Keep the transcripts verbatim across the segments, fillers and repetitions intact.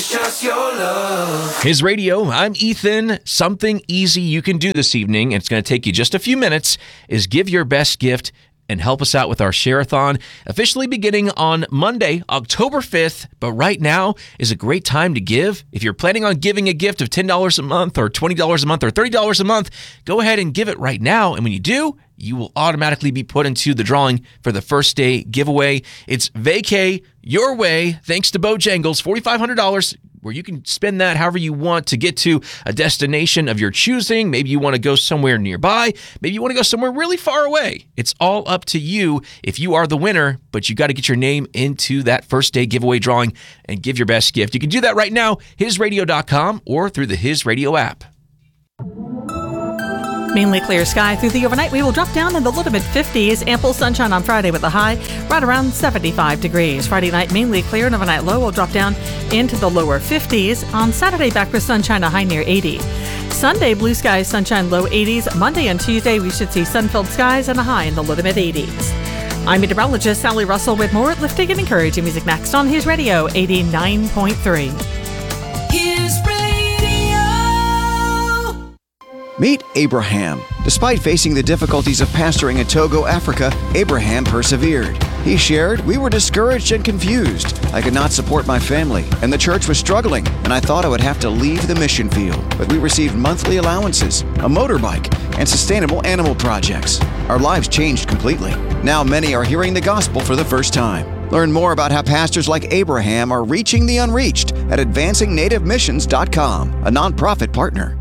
It's just your love. His Radio, I'm Ethan. Something easy you can do this evening, and it's going to take you just a few minutes, is give your best gift and help us out with our Share-a-thon, officially beginning on Monday, October fifth. But right now is a great time to give. If you're planning on giving a gift of ten dollars a month or twenty dollars a month or thirty dollars a month, go ahead and give it right now. And when you do, you will automatically be put into the drawing for the first day giveaway. It's Vacay Your Way, thanks to Bojangles, four thousand five hundred dollars, where you can spend that however you want to get to a destination of your choosing. Maybe you want to go somewhere nearby. Maybe you want to go somewhere really far away. It's all up to you if you are the winner, but you got to get your name into that first day giveaway drawing and give your best gift. You can do that right now, his radio dot com or through the His Radio app. Mainly clear sky through the overnight. We will drop down in the low to mid fifties. Ample sunshine on Friday with a high right around seventy-five degrees. Friday night mainly clear and overnight low will drop down into the lower fifties. On Saturday, back with sunshine, a high near eighty. Sunday, blue skies, sunshine, low eighties. Monday and Tuesday, we should see sun-filled skies and a high in the low to mid eighties. I'm meteorologist Sally Russell with more uplifting and encouraging music next on His Radio eighty-nine point three. His Radio. Meet Abraham. Despite facing the difficulties of pastoring in Togo, Africa, Abraham persevered. He shared, "We were discouraged and confused. I could not support my family, and the church was struggling, and I thought I would have to leave the mission field. But we received monthly allowances, a motorbike, and sustainable animal projects. Our lives changed completely. Now many are hearing the gospel for the first time." Learn more about how pastors like Abraham are reaching the unreached at advancing native missions dot com, a nonprofit partner.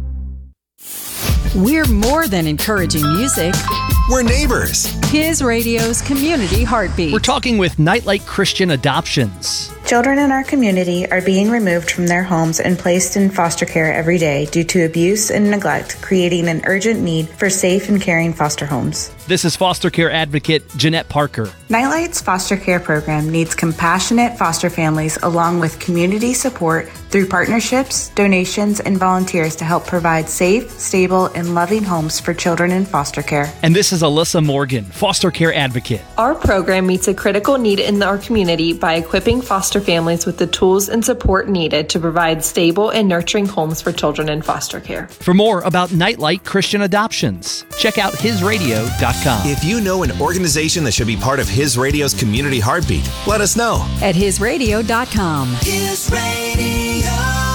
We're more than encouraging music. We're neighbors. His Radio's community heartbeat. We're talking with Nightlight Christian Adoptions. Children in our community are being removed from their homes and placed in foster care every day due to abuse and neglect, creating an urgent need for safe and caring foster homes. This is foster care advocate Jeanette Parker. Nightlight's foster care program needs compassionate foster families along with community support through partnerships, donations, and volunteers to help provide safe, stable, and loving homes for children in foster care. And this is Alyssa Morgan, foster care advocate. Our program meets a critical need in our community by equipping foster families with the tools and support needed to provide stable and nurturing homes for children in foster care. For more about Nightlight Christian Adoptions, check out his radio dot com. If you know an organization that should be part of His Radio's community heartbeat, let us know. At his radio dot com. His Radio.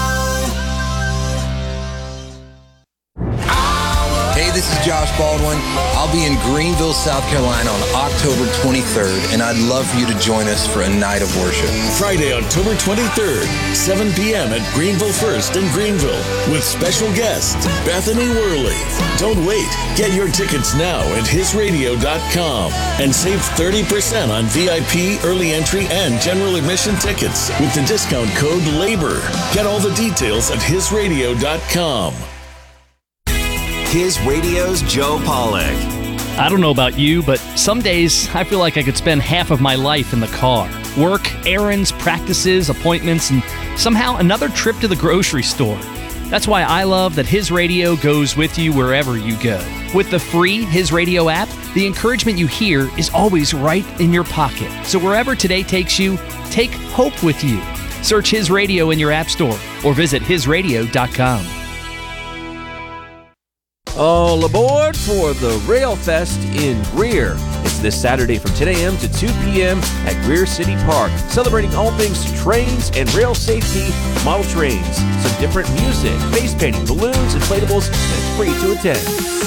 Hey, this is Josh Baldwin. I'll be in Greenville, South Carolina on October twenty-third, and I'd love for you to join us for a night of worship. Friday, October twenty-third, seven p.m. at Greenville First in Greenville, with special guest Bethany Worley. Don't wait. Get your tickets now at his radio dot com and save thirty percent on V I P, early entry, and general admission tickets with the discount code LABOR. Get all the details at his radio dot com. His Radio's Joe Pollak. I don't know about you, but some days I feel like I could spend half of my life in the car. Work, errands, practices, appointments, and somehow another trip to the grocery store. That's why I love that His Radio goes with you wherever you go. With the free His Radio app, the encouragement you hear is always right in your pocket. So wherever today takes you, take hope with you. Search His Radio in your app store or visit his radio dot com. All aboard for the Rail Fest in Greer. It's this Saturday from ten a.m. to two p.m. at Greer City Park, celebrating all things trains and rail safety, model trains, some different music, face painting, balloons, inflatables, and it's free to attend.